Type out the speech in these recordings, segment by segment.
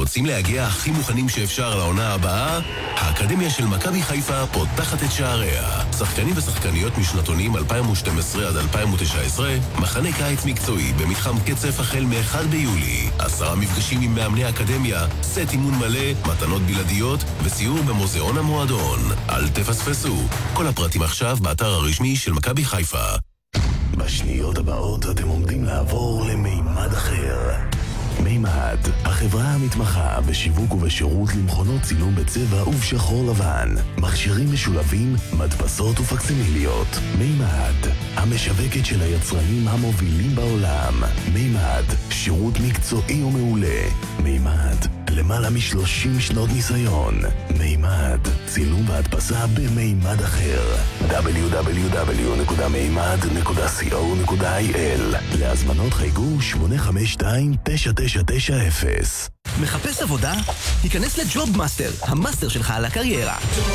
רוצים להגיע הכי מוכנים שאפשר לעונה הבאה? האקדמיה של מכבי חיפה פותחת את שעריה. שחקנים ושחקניות משנתונים 2012 עד 2019, מחנה קיץ מקצועי במתחם קצף החל מ-1 ביולי. 10 מפגשים עם מאמני האקדמיה, סט אימון מלא, מתנות בלעדיות וסיור במוזיאון המועדון. אל תפספסו. כל הפרטים עכשיו באתר הרשמי של מכבי חיפה. בשניות הבאות אתם עומדים לעבור למימד אחר. מימד, החברה המתמחה בשיווק ובשירות למכונות צילום בצבע ובשחור לבן, מכשירים משולבים, מדפסות ופקסימיליות. מימד, המשווקת של היצרנים המובילים בעולם. מימד, שירות מקצועי ומעולה. מימד, למעלה מ30 שנות ניסיון. מימד, צילום והדפסה במימד אחר. www.מימד.co.il. להזמנות חייגו 852-9990. מחפש עבודה? היכנס לג'וב מאסטר, המאסטר שלך על הקריירה.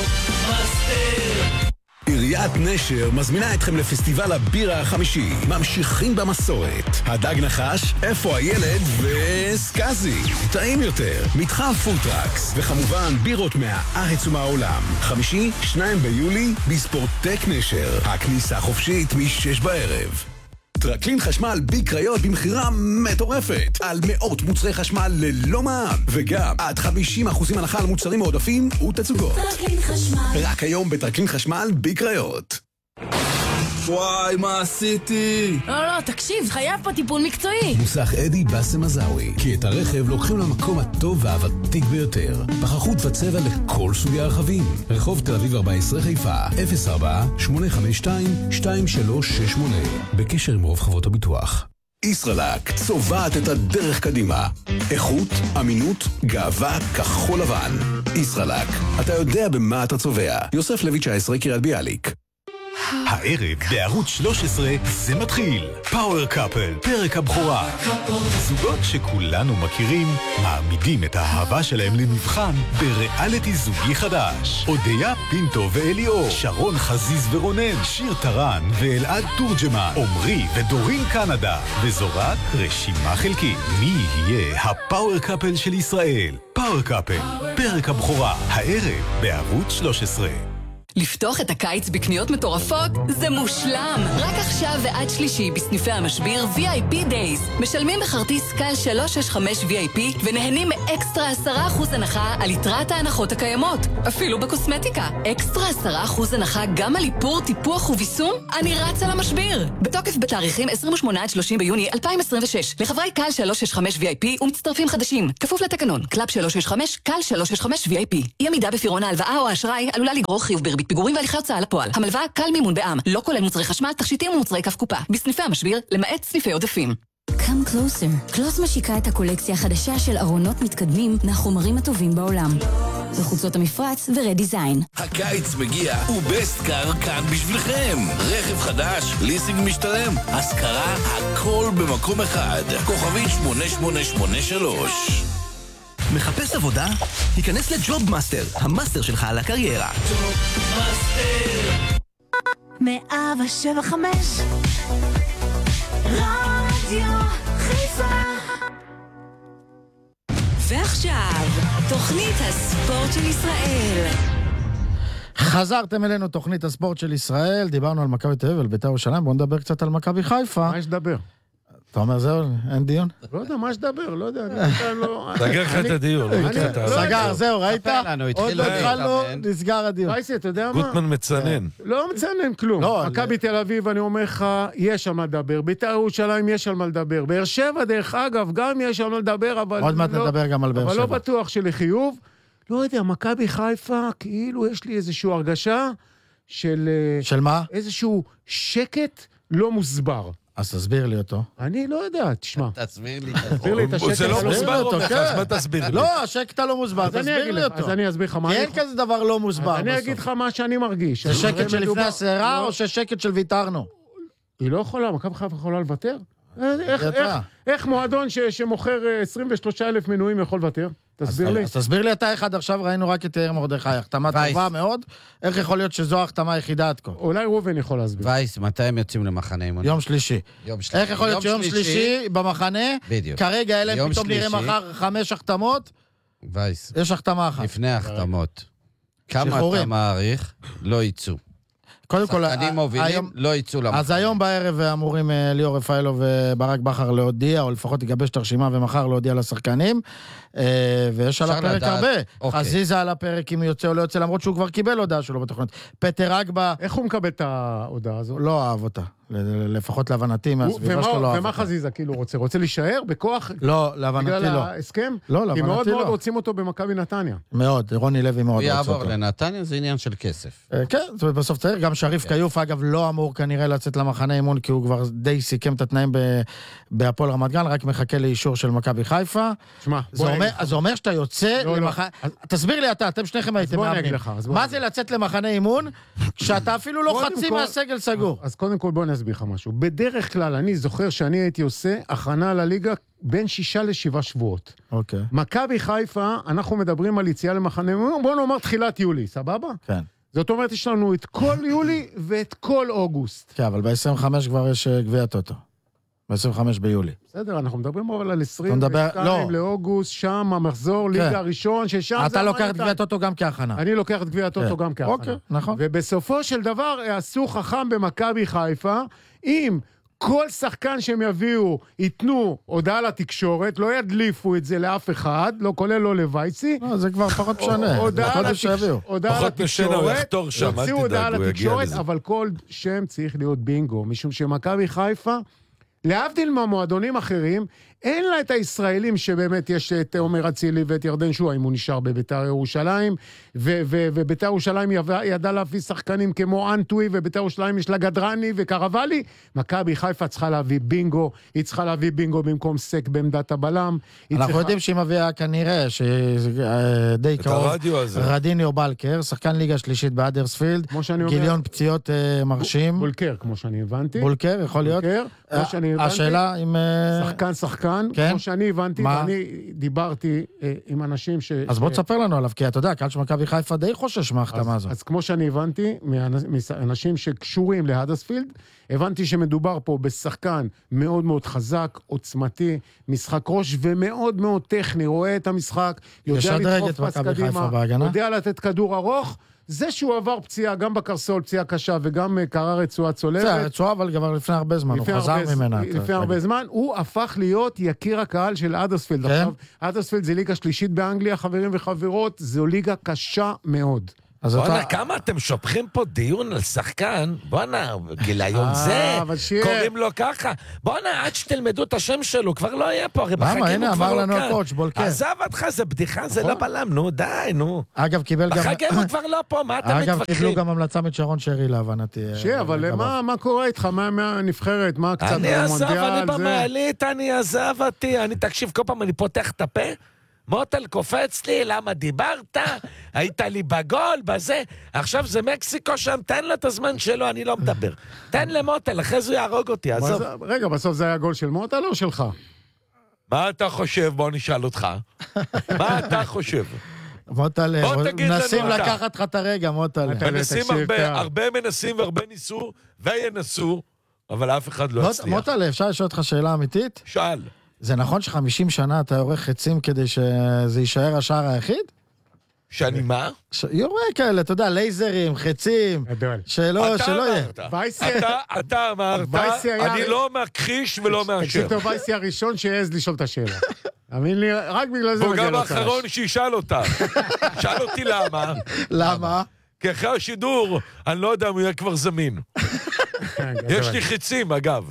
עיריית נשר מזמינה אתכם לפסטיבל הבירה החמישי. ממשיכים במסורת. הדג נחש, איפה הילד וסקאזי. טעים יותר. מתחם פוטרקס. וכמובן בירות מהארץ ומהעולם. חמישי, 2 ביולי, בספורטק נשר. הכניסה חופשית מ-6 בערב. טרקלין חשמל בקריות במחירה מטורפת על מאות מוצרי חשמל ללא מע"מ וגם עד 50% הנחה על מוצרים מעודפים ותצוגות. טרקלין חשמל רק היום בטרקלין חשמל בקריות. וואי, מה עשיתי? לא, תקשיב, חייב פה טיפול מקצועי. מוסך אדי בסם מזאוי, כי את הרכב לוקחים למקום הטוב והוותיק ביותר. פחחות וצבע לכל סוגי הרכבים. רחוב תל אביב 14 חיפה, 04-852-2368. בקשר עם רוב חברות הביטוח. ישראלק צובעת את הדרך קדימה. איכות, אמינות, גאווה, כחול לבן. ישראלק, אתה יודע במה אתה צובע. יוסף לוי 19, קריית ביאליק. הערב בערוץ 13 זה מתחיל. פאוור קאפל, פרק הבכורה. זוגות שכולנו מכירים מעמידים את האהבה שלהם למבחן בריאליטי זוגי חדש. אודיה פינטו ואליאור, שרון חזיז ורונן, שיר טרן ואלעד תורג'מן, עומרי ודורין קנדה. וזו רק רשימה חלקית. מי יהיה הפאוור קאפל של ישראל? פאוור קאפל, פרק הבכורה. הערב בערוץ 13. לפתוח את הקיץ בקניות מטורפות זה מושלם. רק עכשיו ועד שלישי בסניפי המשביר VIP Days. משלמים בכרטיס קל 365 VIP ונהנים מאקסטרה 10% הנחה על יתרת ההנחות הקיימות. אפילו בקוסמטיקה. אקסטרה 10% הנחה גם על איפור, טיפוח וביסום? אני רץ על המשביר. בתוקף בתאריכים 28 עד 30 ביוני 2026. לחברי קל 365 VIP ומצטרפים חדשים. כפוף לתקנון. קלאב 365, קל 365 VIP. אי עמידה בפירעון ההלוואה או האשראי עלולה לגרור חיוב בריבית פיגורים והליכי הוצאה לפועל. המלווה קל מימון בע"מ, לא כולל מוצרי חשמל, תכשיטים ומוצרי כף קופה. בסניפי המשביר, למעט סניפי עודפים. Come closer. קלוס משיקה את הקולקציה החדשה של ארונות מתקדמים מהחומרים הטובים בעולם. בחוצות המפרץ ורדיזיין. הקיץ מגיע ובסטקאר כאן בשבילכם. רכב חדש, ליסינג משתלם, השכרה, הכל במקום אחד. כוכבית 8883. מחפש עבודה? היכנס לג'וב מאסטר, המאסטר שלך על הקריירה. ג'וב מאסטר 107.5 רדיו חיפה. ועכשיו, תוכנית הספורט של ישראל. חזרתם אלינו תוכנית הספורט של ישראל, דיברנו על מכבי תל אביב, על בית"ר ירושלים, בואו נדבר קצת על מכבי חיפה. מה יש לדבר? אתה אומר זהו, אין דיון? לא יודע, מה יש לדבר? לא יודע, סגר לך את הדיון. סגר, זהו, ראית? עוד לא התחלנו, נסגר הדיון. וייסי, אתה יודע מה? גוטמן מצנן. לא מצנן כלום. מכבי תל אביב, אני אומר לך, יש על מה לדבר. בית"ר ירושלים יש על מה לדבר. באר שבע, דרך אגב, גם יש על מה לדבר, אבל... עוד מעט נדבר גם על באר שבע. אבל לא בטוח שלחיוב. לא יודע, מכבי חיפה, כאילו יש לי איזושהי הרגשה של... של מה? איזשהו שקט לא מוסבר. אז תסביר לי אותו. אני לא יודע, תשמע. תסביר לי את השקט. זה לא מוסבר, אז מה תסביר לי? לא, השקט הלא מוסבר, תסביר לי אותו. אז אני אסביר לך מה... אין כזה דבר לא מוסבר. אני אגיד לך מה שאני מרגיש. זה שקט של לפני הסערה או ששקט של ויתרנו? היא לא יכולה, מכבי חיפה יכולה לוותר? איך מועדון שמוכר 23,000 מנויים יכול לוותר? תסביר לי. אז תסביר לי אתה אחד, עכשיו ראינו רק את יאיר מרדכי, החתמה טובה מאוד, איך יכול להיות שזו ההחתמה היחידה עד כה? אולי רובן יכול להסביר. וייס, מתי הם יוצאים למחנה אימון? יום שלישי. איך יכול להיות שיום שלישי במחנה, כרגע אלה פתאום נראה מחר 5 החתמות, וייס. יש החתמה אחת. לפני ההחתמות. כמה אתה מעריך? לא יצאו. קודם כל, שחקנים מובילים לא יצאו למחנה. אז היום בערב אמורים ליאור רפאלו וברק בכר להודיע, או לפחות לגבש את הרשימה ומחר להודיע לשחקנים, ויש על הפרק הרבה. חזיזה על הפרק אם יוצא או לא יוצא, למרות שהוא כבר קיבל הודעה שלו בתוכנית. פטר אגבה... איך הוא מקבל את ההודעה הזו? לא אהב אותה. לפחות להבנתי, מהסביבה שלו לא אהב. ומה חזיזה כאילו רוצה? רוצה להישאר בכוח? לא, להבנתי לא. בגלל ההסכם? לא, להבנתי לא. כי מאוד מאוד רוצים אותו במכבי נתניה. מאוד, רוני לוי מאוד רוצה אותו. יעבור לנתניה, זה עניין של כסף. כן, בסוף צריך. גם שריף קיוף, אגב, לא אמור כנראה לצאת למחנה אימון, כי הוא כבר די סיכם את התנאים בהפועל רמת גן, רק מחכה לאישור של מכבי חיפה. שמע, זה אומר שאתה יוצא למחנה... תסביר לי אתם שניכם הייתם מאמנים. מה זה לצאת למחנה אימון, כשאתה אפילו לא חצי מהסגל סגור? אז קודם כל בוא נסביר לך משהו. בדרך כלל אני זוכר שאני הייתי עושה הכנה לליגה בין 6 ל7 שבועות. אוקיי. מכבי חיפה, אנחנו מדברים על יציאה למחנה אימון, בוא נאמר תחילת יולי, סבבה? כן. זאת אומרת, יש לנו את כל יולי ואת כל אוגוסט. כן, אבל ב-25 כבר יש גביע טוטו. ב-25 ביולי. בסדר, אנחנו מדברים אבל על 22 לאוגוסט, שם המחזור, ליגה הראשון, ששם... אתה לוקח את גביע טוטו גם כהכנה. אני לוקח את גביע טוטו גם כהכנה. אוקיי, נכון. ובסופו של דבר, עשו חכם במכבי חיפה, אם כל שחקן שהם יביאו, ייתנו הודעה לתקשורת, לא ידליפו את זה לאף אחד, לא כולל לא לווייסי. זה כבר פחות משנה. הודעה לתקשורת, יוציאו הודעה לתקשורת, אבל כל שם צריך להיות בינגו, משום שמכבי חיפה, להבדיל מהמועדונים אחרים, אין לה את הישראלים שבאמת יש את עומר אצילי ואת ירדן שועה, אם הוא נשאר בביתר ירושלים, וביתר ירושלים ידע להביא שחקנים כמו אנטוי, וביתר ירושלים יש לה גדרני וקרבלי. מכבי חיפה צריכה להביא בינגו, היא צריכה להביא בינגו במקום סק בעמדת הבלם. אנחנו יודעים שהיא מביאה כנראה, שדי קרוב, רדיניו בלקר, שחקן ליגה שלישית באדרספילד, גיליון פציעות מרשים. בולקר, כמו שאני הבנתי. בולקר, יכול להיות. השאלה אם... שחקן, כמו שאני הבנתי, ואני דיברתי עם אנשים אז בוא תספר לנו עליו, כי אתה יודע, קהל שמכבי חיפה די חושש מההחתמה הזו. אז כמו שאני הבנתי, מאנשים שקשורים להדרספילד, הבנתי שמדובר פה בשחקן מאוד מאוד חזק, עוצמתי, משחק ראש ומאוד מאוד טכני, רואה את המשחק, יודע לדחוף פס קדימה, יודע לתת כדור ארוך, זה שהוא עבר פציעה, גם בקרסול, פציעה קשה, וגם קרה רצועה צולבת. רצועה, אבל כבר לפני הרבה זמן, הוא חזר ממנה. לפני הרבה זמן, הוא הפך להיות יקיר הקהל של אדרספילד. עכשיו, אדרספילד זה ליגה שלישית באנגליה, חברים וחברות, זו ליגה קשה מאוד. בואנה, כמה אתם שופכים פה דיון על שחקן, בואנה, גיליון זה, קוראים לו ככה, בואנה, עד שתלמדו את השם שלו, כבר לא יהיה פה, הרי בחגים הוא כבר לא כאן. עזב אותך, זה בדיחה, זה לא בלם, נו, די, נו. אגב, קיבל גם... בחגים הוא כבר לא פה, מה אתם מתווכחים? אגב, קיבלו גם המלצה משרון שרי להבנתי. אבל מה קורה איתך? מה הנבחרת? מה קצת במונדיאל? אני במעלית, אני עזב אותי, תקשיב, כל פעם אני פותח את הפה, מוטל קופץ לי, למה דיברת? היית לי בגול, בזה. עכשיו זה מקסיקו שם, תן לה את הזמן שלו, אני לא מדבר. תן למוטל, אחרי זה יהרוג אותי, עזוב. רגע, בסוף זה היה גול של מוטל או שלך? מה אתה חושב? בוא נשאל אותך. מה אתה חושב? מוטל, מנסים לקחת לך את הרגע, מוטל. מנסים הרבה מנסים והרבה ניסו, וינסו, אבל אף אחד לא הצליח. מוטל, אפשר לשאול אותך שאלה אמיתית? שאל. זה נכון ש50 שנה אתה יורך חצים כדי שזה יישאר השער היחיד? שאני מה? יורה כאלה, אתה יודע, לייזרים, חצים, שלא יהיה. אתה אמרת, אני לא מכחיש ולא מאשר. תקשיב טוב, וייסי הראשון שיעז לשאול את השאלה. אמין לי, רק בגלל זה מגיע לו צל"ש. הוא גם האחרון שישאל אותה. שאל אותי למה. למה? כי אחרי השידור, אני לא יודע אם הוא יהיה כבר זמין. יש לי חיצים, אגב.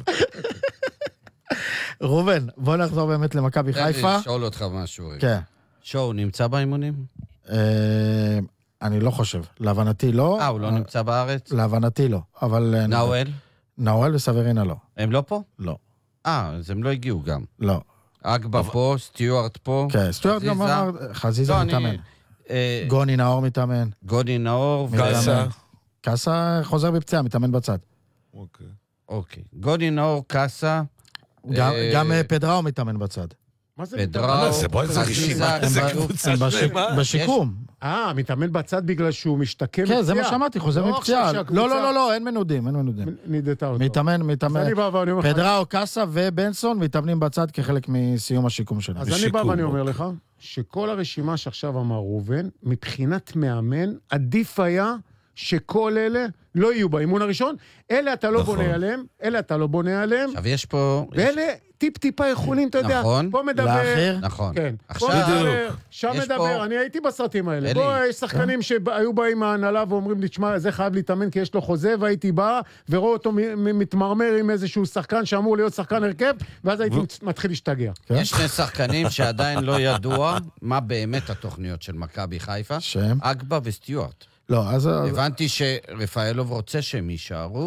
רובן, בוא נחזור באמת למכבי חיפה. אני אשאול אותך משהו. כן. שואו נמצא באימונים? אני לא חושב. להבנתי לא. הוא לא נמצא בארץ? להבנתי לא. אבל... נאואל? נאואל וסברינה לא. הם לא פה? לא. אז הם לא הגיעו גם. לא. אגבה פה, סטיוארט פה. כן, סטיוארט גם אמר, חזיזה מתאמן. גוני נאור מתאמן. גוני נאור. קאסה. קאסה חוזר בפציעה, מתאמן בצד. אוקיי. גוני נאור, קאסה. גם פדראו מתאמן בצד. מה זה פדראו, בשיקום. מתאמן בצד בגלל שהוא משתקם מפציעה. כן, זה מה שאמרתי, חוזר מפציעה. לא, אין מנודים. נדתה אותו. מתאמן. פדראו, קאסה ובנסון מתאמנים בצד כחלק מסיום השיקום שלנו. אז אני בא ואני אומר לך, שכל הרשימה שעכשיו אמר ראובן, מבחינת מאמן, עדיף היה שכל אלה לא יהיו באימון הראשון, אלה אתה לא בונה עליהם, עכשיו יש פה... ואלה טיפ-טיפה יכולים, אתה יודע, פה מדבר... נכון. כן, פה מדבר, שם מדבר, אני הייתי בסרטים האלה. פה יש שחקנים שהיו באים מההנהלה ואומרים לי, תשמע, זה חייב להתאמן כי יש לו חוזה, והייתי בא ורואה אותו מתמרמר עם איזשהו שחקן שאמור להיות שחקן הרכב, ואז הייתי מתחיל להשתגע. יש שני שחקנים שעדיין לא ידוע מה באמת התוכניות של מכבי חיפה, אגבה וסטיוארט. לא, אז... הבנתי שרפאלוב רוצה שהם יישארו.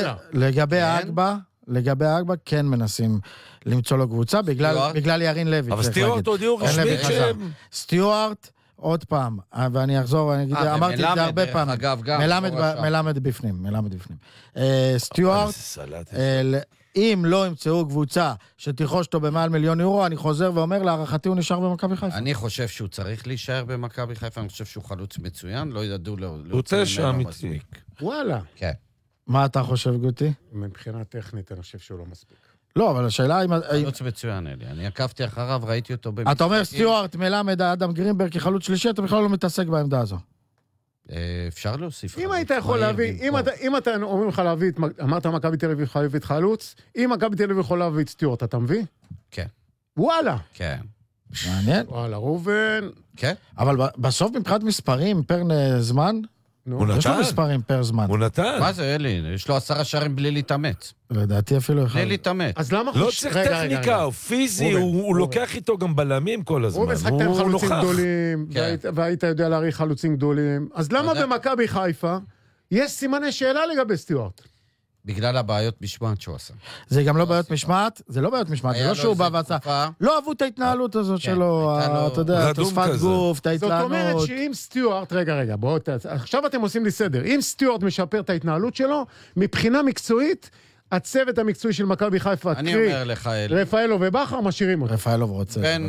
לגבי אגבה כן מנסים למצוא לו קבוצה, בגלל ירין לוי. אבל סטיוארט הודיעו רשמית שהם... סטיוארט, עוד פעם, ואני אחזור, אמרתי את זה הרבה פעמים. מלמד בפנים. סטיוארט, אם לא ימצאו קבוצה שתיחוש אותו במעל €1,000,000, אני חוזר ואומר, להערכתי הוא נשאר במכבי חיפה. אני חושב שהוא צריך להישאר במכבי חיפה, אני חושב שהוא חלוץ מצוין, לא ידעו הוא תשע אמיתי. וואלה. כן. מה אתה חושב, גוטי? מבחינה טכנית, אני חושב שהוא לא מספיק. לא, אבל השאלה אם... חלוץ מצוין, אלי. אני עקבתי אחריו, ראיתי אותו במשחקים. אתה אומר סטיוארט, מלמד, אדם גרינברג כחלוץ שלישי, אתה בכלל לא מתעסק בעמדה הזו. אפשר להוסיף. אם היית יכול להביא, אם אתה אומרים לך להביא, אמרת מכבי תל אביב חייבת חלוץ, אם מכבי תל אביב יכול להביא את סטיוארט, אתה מביא? כן. וואלה. כן. מעניין. וואלה, ראובן. כן. אבל בסוף מבחינת מספרים פר זמן, יש לו מספרים פר זמן. הוא נתן. מה זה, אלי? יש לו 10 שערים בלי להתאמץ. לדעתי אפילו אחד. בלי להתאמץ. אז למה... לא צריך טכניקה, הוא פיזי, הוא לוקח איתו גם בלמים כל הזמן. הוא משחק עם חלוצים גדולים, והיית יודע להעריך חלוצים גדולים. אז למה במכבי חיפה יש סימני שאלה לגבי סטיוארט? בגלל הבעיות משמעת שהוא עשה. זה גם לא בעיות משמעת, זה לא בעיות משמעת, זה לא שהוא בא ועשה. לא אהבו את ההתנהלות הזאת שלו, אתה יודע, תוספת גוף, את ההתלנות. זאת אומרת שאם סטיוארט, רגע, בואו, עכשיו אתם עושים לי סדר. אם סטיוארט משפר את ההתנהלות שלו, מבחינה מקצועית, הצוות המקצועי של מכבי חיפה, אני אומר לך, רפאלוב ובכר, משאירים אותו. רפאלוב רוצה. בין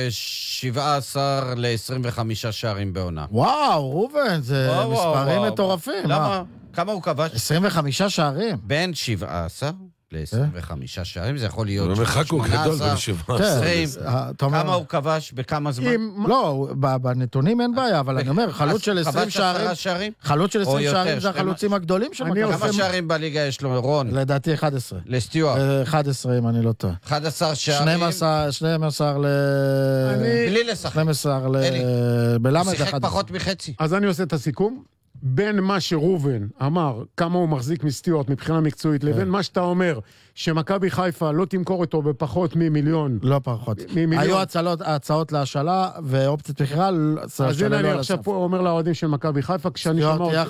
17 ל-25 שערים בעונה. וואו, ראובן, זה מספרים מטורפים. למה? כמה הוא כבש? 25 שערים. בין 17 ל-25 שערים, זה יכול להיות 18, כמה הוא כבש, בכמה זמן? לא, בנתונים אין בעיה, אבל אני אומר, חלוץ של 20 שערים, חלוץ של 20 שערים זה החלוצים הגדולים של מכבי. כמה שערים בליגה יש לו, רון? לדעתי 11. לסטיוארט. 11, אם אני לא טועה. 11 שערים. 12 בלי לשחק. 12 בלמד. הוא שיחק פחות מחצי. אז אני עושה את הסיכום. בין מה שראובן אמר, כמה הוא מחזיק מסטיוארט מבחינה מקצועית, לבין מה שאתה אומר, שמכבי חיפה לא תמכור אותו בפחות מ1,000,000. לא פחות. היו הצעות להשאלה, ואופציית בחירה. אז הנה אני עכשיו פה אומר לאוהדים של מכבי חיפה, כשאני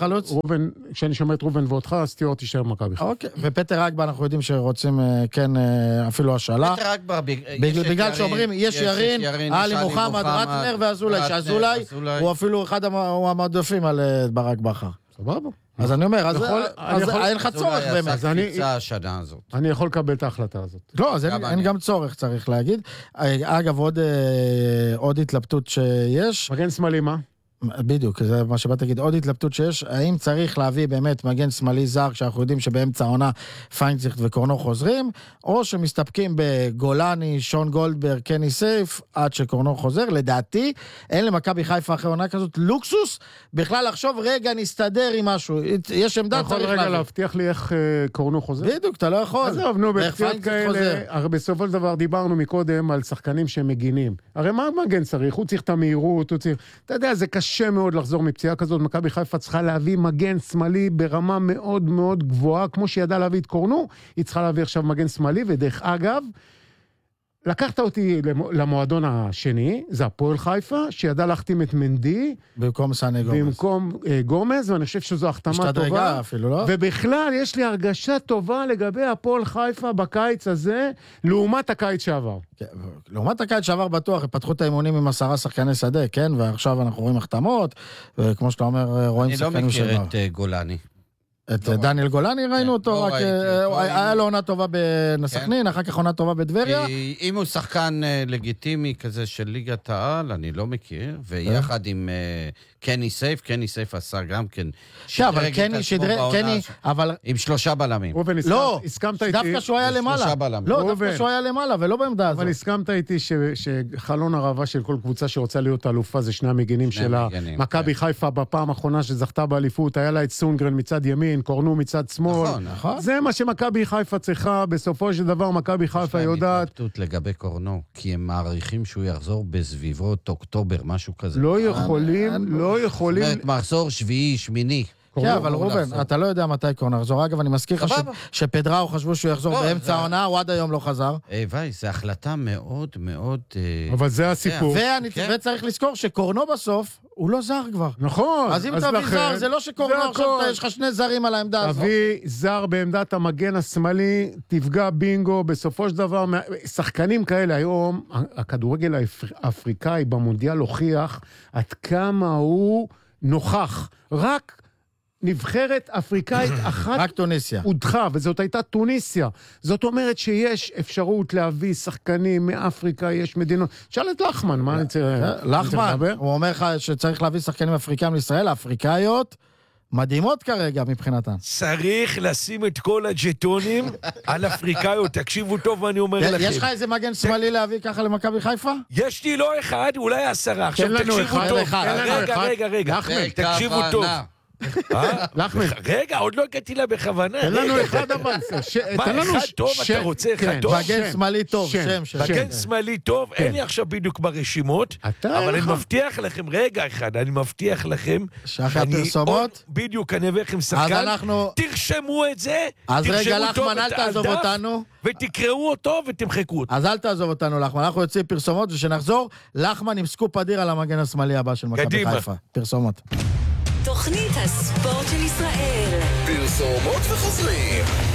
שומע את ראובן ואותך, סטיוארט תישאר מכבי חיפה. אוקיי, ופטר אגבה אנחנו יודעים שרוצים, כן, אפילו השאלה. פטר אגבה, בגלל שאומרים, יש ירין, עלי מוחמד, רטנר ואזולאי, שאזולאי הוא אפילו אחד המועדפים על ברק בכר. סבבה. אז אני אומר, אז אין לך צורך באמת. אני יכול לקבל את ההחלטה הזאת. לא, אז אין גם צורך, צריך להגיד. אגב, עוד התלבטות שיש. מגן שמאלי מה? בדיוק, זה מה שבאת להגיד, עוד התלבטות שיש, האם צריך להביא באמת מגן שמאלי זר, כשאנחנו יודעים שבאמצע העונה פיינציכט וקורנו חוזרים, או שמסתפקים בגולני, שון גולדברג, קני סייף, עד שקורנו חוזר. לדעתי, אין למכבי חיפה אחרי עונה כזאת לוקסוס, בכלל לחשוב, רגע, נסתדר עם משהו, יש עמדה, צריך להביא. אתה יכול רגע להבטיח לי איך קורנו חוזר? בדיוק, אתה לא יכול. אז נו, בפציעות כאלה, הרי בסופו של דבר דיברנו מקודם על שחקנים שמגינים. הרי מה מגן צריך? הוא צריך את המהירות, הוא צריך... אתה יודע, זה קשה מאוד לחזור מפציעה כזאת. מכבי חיפה צריכה להביא מגן שמאלי ברמה מאוד מאוד גבוהה, כמו שידעה להביא את קורנו, היא צריכה להביא עכשיו מגן שמאלי, ודרך אגב, לקחת אותי למועדון השני, זה הפועל חיפה, שידע להחתים את מנדי, במקום סאנה גומז. במקום גומז, ואני חושב שזו החתמה טובה. אפילו, לא? ובכלל, יש לי הרגשה טובה לגבי הפועל חיפה בקיץ הזה, לעומת הקיץ שעבר. לעומת הקיץ שעבר בטוח, פתחו את האימונים עם 10 שחקני שדה, כן? ועכשיו אנחנו רואים החתמות, וכמו שאתה אומר, רואים שחקנים שעבר. אני לא מכיר את גולני. את דניאל גולני ראינו אותו, רק היה לו עונה טובה בנסכנין, אחר כך עונה טובה בדבריה. אם הוא שחקן לגיטימי כזה של ליגת העל, אני לא מכיר, ויחד עם קני סייף, קני סייף עשה גם כן אבל קני, אבל... עם 3 בלמים. לא, הסכמת איתי... דווקא שהוא היה למעלה. לא, דווקא שהוא היה למעלה, ולא בעמדה הזאת. אבל הסכמת איתי שחלון הרבה של כל קבוצה שרוצה להיות אלופה, זה שני המגינים שלה. מכבי חיפה בפעם האחרונה שזכתה באליפות, היה לה את סונגרן מצד ימין, קורנו מצד שמאל. נכון. זה מה שמכבי חיפה צריכה, בסופו של דבר מכבי חיפה יודעת... יש להם התלבטות לגבי קורנו, כי הם מעריכים שהוא יחזור בסביבות אוקטובר, משהו כזה. לא יכולים... זאת אומרת, מחזור שביעי, שמיני. כן, אבל רובן, אתה לא יודע מתי קורנו יחזור. אגב, אני מזכיר לך שפדראו חשבו שהוא יחזור באמצע העונה, הוא עד היום לא חזר. וואי, זו החלטה מאוד מאוד... אבל זה הסיפור. וצריך לזכור שקורנו בסוף, הוא לא זר כבר. נכון. אז אם תביא זר, זה לא שקורנו עכשיו, יש לך 2 זרים על העמדה הזאת. תביא זר בעמדת המגן השמאלי, תפגע בינגו, בסופו של דבר, שחקנים כאלה היום, הכדורגל האפריקאי במונדיאל הוכיח עד כמה הוא נוכח. רק נבחרת אפריקאית אחת רק טוניסיה הודחה, וזאת הייתה טוניסיה. זאת אומרת שיש אפשרות להביא שחקנים מאפריקה, יש מדינות. שאל את לחמן, מה אני צריך לדבר? הוא אומר לך שצריך להביא שחקנים אפריקאים לישראל, האפריקאיות מדהימות כרגע מבחינתן. צריך לשים את כל הג'טונים על אפריקאיות, תקשיבו טוב מה אני אומר לכם. יש לך איזה מגן שמאלי להביא ככה למכבי חיפה? יש לי לא אחד, אולי 10. עכשיו תקשיבו טוב. רגע, תקשיבו טוב. רגע, עוד לא הגעתי לה בכוונה. אין לנו אחד אבל. מה, אחד טוב? אתה רוצה אחד טוב? מגן שמאלי טוב, שם. מגן שמאלי טוב, אין לי עכשיו בדיוק ברשימות, אבל אני מבטיח לכם, רגע אחד, אני מבטיח לכם, שאחרי הפרסומות? בדיוק, אני אביא לכם שחקן, תרשמו את זה, אז רגע, לחמן, אל תעזוב אותנו. ותקראו אותו ותמחקו אותו. אז אל תעזוב אותנו, לחמן, אנחנו יוצאים פרסומות, ושנחזור, לחמן עם סקופ אדיר על המגן השמאלי הבא של מכבי חיפה. פרסומות. תוכנית הספורט של ישראל. פרסומות וחוזרים.